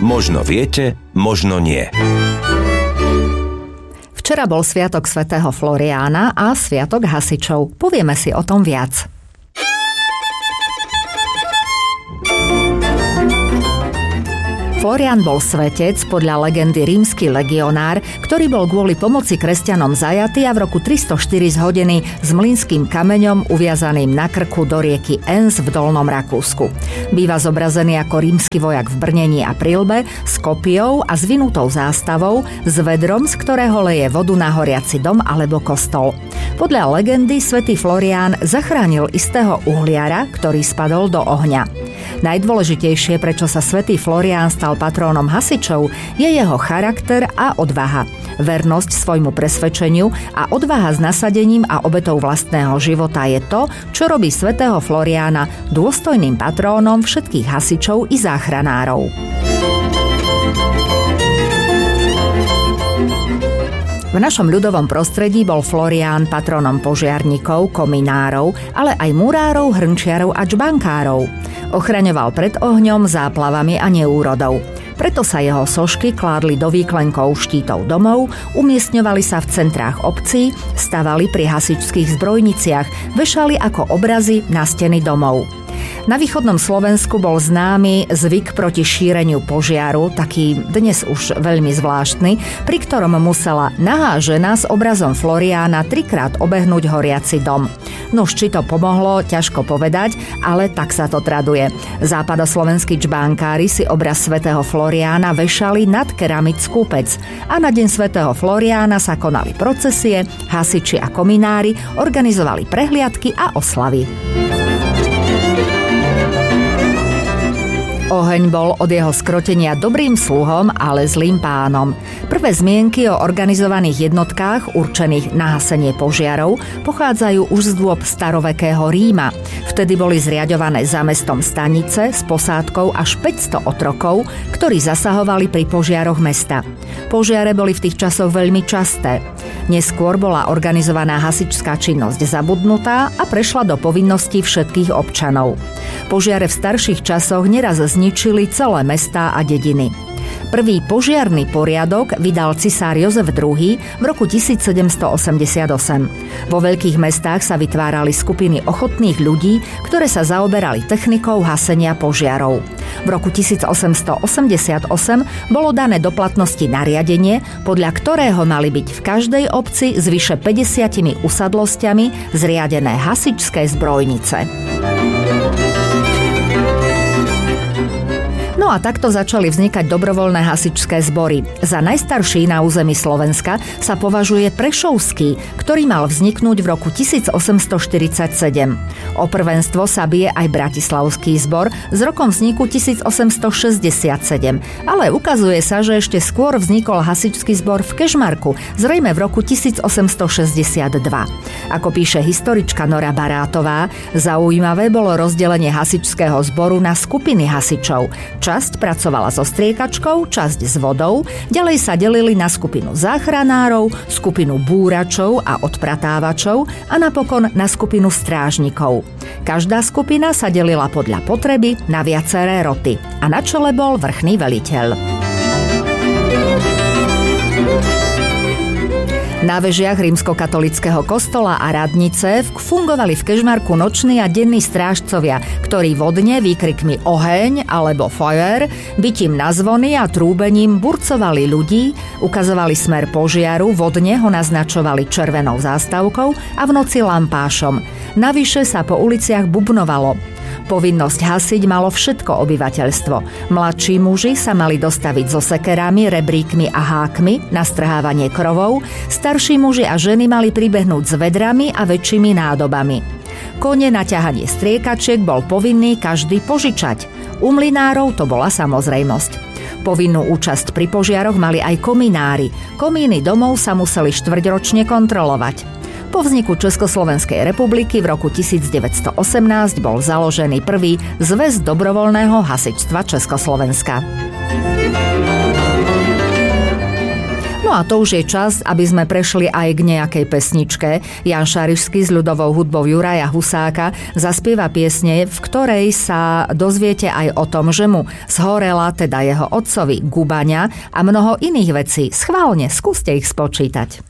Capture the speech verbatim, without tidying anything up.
Možno viete, možno nie. Včera bol sviatok svätého Floriána a sviatok hasičov. Povieme si o tom viac. Florián bol svetec, podľa legendy rímsky legionár, ktorý bol kvôli pomoci kresťanom zajatý a v roku tristoštyri zhodený s mlynským kameňom uviazaným na krku do rieky Enns v Dolnom Rakúsku. Býva zobrazený ako rímsky vojak v brnení a prilbe, s kopiou a zvinutou zástavou, s vedrom, z ktorého leje vodu na horiaci dom alebo kostol. Podľa legendy svätý Florián zachránil istého uhliara, ktorý spadol do ohňa. Najdôležitejšie, prečo sa svätý Florián stal patrónom hasičov, je jeho charakter a odvaha. Vernosť svojmu presvedčeniu a odvaha s nasadením a obetou vlastného života je to, čo robí svätého Floriána dôstojným patrónom všetkých hasičov i záchranárov. V našom ľudovom prostredí bol Florián patrónom požiarníkov, kominárov, ale aj murárov, hrnčiarov a čbankárov. Ochraňoval pred ohňom, záplavami a neúrodou. Preto sa jeho sošky kládli do výklenkov štítov domov, umiestňovali sa v centrách obcí, stavali pri hasičských zbrojniciach, vešali ako obrazy na steny domov. Na východnom Slovensku bol známy zvyk proti šíreniu požiaru, taký dnes už veľmi zvláštny, pri ktorom musela nahá žena s obrazom Floriána trikrát obehnúť horiaci dom. Nož, či to pomohlo, ťažko povedať, ale tak sa to traduje. Západoslovenskí čbánkári si obraz svätého Floriána vešali nad keramickú pec a na deň svätého Floriána sa konali procesie, hasiči a kominári organizovali prehliadky a oslavy. Oheň bol od jeho skrotenia dobrým sluhom, ale zlým pánom. Prvé zmienky o organizovaných jednotkách určených na hasenie požiarov pochádzajú už z dôb starovekého Ríma. Vtedy boli zriaďované za mestom stanice s posádkou až päťsto otrokov, ktorí zasahovali pri požiaroch mesta. Požiare boli v tých časoch veľmi časté. Neskôr bola organizovaná hasičská činnosť zabudnutá a prešla do povinností všetkých občanov. Požiare v starších časoch neraz zničili celé mestá a dediny. Prvý požiarny poriadok vydal cisár Jozef druhý. v roku tisícsedemstoosemdesiatosem. Vo veľkých mestách sa vytvárali skupiny ochotných ľudí, ktoré sa zaoberali technikou hasenia požiarov. V roku tisícosemstoosemdesiatosem bolo dané do platnosti nariadenie, podľa ktorého mali byť v každej obci s vyše päťdesiatimi usadlosťami zriadené hasičské zbrojnice. No a takto začali vznikať dobrovoľné hasičské zbory. Za najstarší na území Slovenska sa považuje Prešovský, ktorý mal vzniknúť v roku tisícosemstoštyridsaťsedem. O prvenstvo sa bije aj Bratislavský zbor s rokom vzniku tisícosemstošesťdesiatsedem, ale ukazuje sa, že ešte skôr vznikol hasičský zbor v Kežmarku, zrejme v roku tisícosemstošesťdesiatdva. Ako píše historička Nora Barátová, zaujímavé bolo rozdelenie hasičského zboru na skupiny hasičov. Časť pracovala so striekačkou, časť s vodou, ďalej sa delili na skupinu záchranárov, skupinu búračov a odpratávačov a napokon na skupinu strážnikov. Každá skupina sa delila podľa potreby na viaceré roty a na čele bol vrchný veliteľ. Na vežiach rímskokatolického kostola a radnice fungovali v Kežmarku noční a denní strážcovia, ktorí vodne výkrikmi oheň alebo feuer, bitím na zvony a trúbením burcovali ľudí, ukazovali smer požiaru, vodne ho naznačovali červenou zástavkou a v noci lampášom. Navyše sa po uliciach bubnovalo. Povinnosť hasiť malo všetko obyvateľstvo. Mladší muži sa mali dostaviť so sekerami, rebríkmi a hákmi na strhávanie krovov, starší muži a ženy mali pribehnúť s vedrami a väčšími nádobami. Kone na ťahanie striekačiek bol povinný každý požičať. U mlynárov to bola samozrejmosť. Povinnú účasť pri požiaroch mali aj kominári. Komíny domov sa museli štvrťročne kontrolovať. Po vzniku Československej republiky v roku tisícdeväťstoosemnásť bol založený prvý zväz dobrovoľného hasičstva Československa. No No a to už je čas, aby sme prešli aj k nejakej pesničke. Jan Šarišský s ľudovou hudbou Juraja Husáka zaspieva piesne, v ktorej sa dozviete aj o tom, že mu zhorela teda jeho otcovi gubaňa a mnoho iných vecí. Schválne, skúste ich spočítať.